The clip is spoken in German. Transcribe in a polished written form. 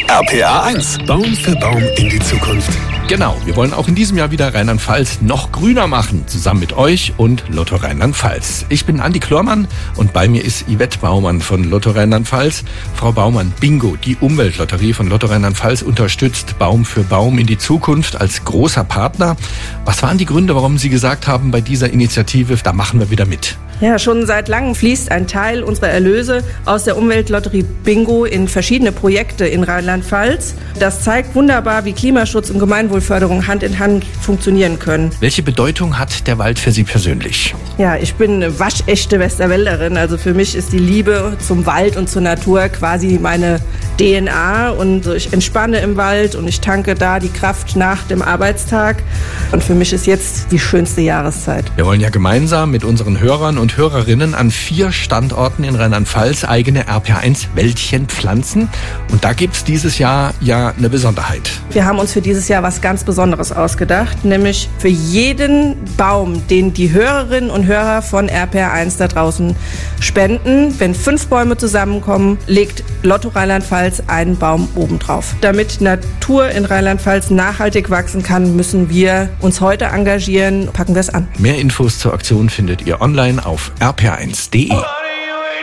RPA 1. Baum für Baum in die Zukunft. Genau, wir wollen auch in diesem Jahr wieder Rheinland-Pfalz noch grüner machen, zusammen mit euch und Lotto Rheinland-Pfalz. Ich bin Andi Klormann und bei mir ist Yvette Baumann von Lotto Rheinland-Pfalz. Frau Baumann, Bingo, die Umweltlotterie von Lotto Rheinland-Pfalz unterstützt Baum für Baum in die Zukunft als großer Partner. Was waren die Gründe, warum Sie gesagt haben, bei dieser Initiative, da machen wir wieder mit? Ja, schon seit langem fließt ein Teil unserer Erlöse aus der Umweltlotterie Bingo in verschiedene Projekte in Rheinland-Pfalz. Das zeigt wunderbar, wie Klimaschutz und Gemeinwohlförderung Hand in Hand funktionieren können. Welche Bedeutung hat der Wald für Sie persönlich? Ja, ich bin eine waschechte Westerwälderin. Also für mich ist die Liebe zum Wald und zur Natur quasi meine DNA. Und ich entspanne im Wald und ich tanke da die Kraft nach dem Arbeitstag. Und für mich ist jetzt die schönste Jahreszeit. Wir wollen ja gemeinsam mit unseren Hörern und Hörerinnen an 4 Standorten in Rheinland-Pfalz eigene RPA1 Wäldchen pflanzen. Und da gibt's dieses Jahr ja eine Besonderheit. Wir haben uns für dieses Jahr was ganz Besonderes ausgedacht, nämlich für jeden Baum, den die Hörerinnen und Hörer von RPA1 da draußen spenden. Wenn 5 Bäume zusammenkommen, legt Lotto Rheinland-Pfalz einen Baum obendrauf. Damit Natur in Rheinland-Pfalz nachhaltig wachsen kann, müssen wir uns heute engagieren. Packen wir es an. Mehr Infos zur Aktion findet ihr online auf rpa1.de.